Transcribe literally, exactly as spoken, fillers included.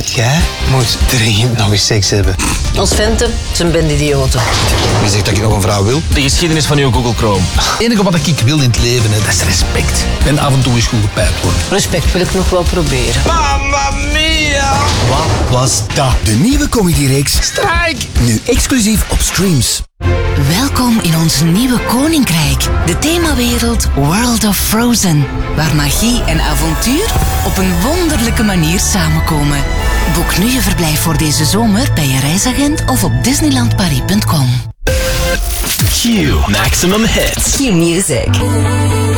Jij moet dringend nog eens seks hebben. Ons venten zijn bende idioten. Wie zegt dat ik nog een vrouw wil? De geschiedenis van uw Google Chrome. Het enige wat ik wil in het leven, hè, dat is respect. En af en toe is goed gepijpt worden. Respect wil ik nog wel proberen. Mamma mia! Wat was dat? De nieuwe comedyreeks Strijk! Nu exclusief op Streams. Welkom in ons nieuwe koninkrijk, de themawereld World of Frozen, waar magie en avontuur op een wonderlijke manier samenkomen. Boek nu je verblijf voor deze zomer bij je reisagent of op disneyland paris punt com. Q Maximum Hits. Q Music.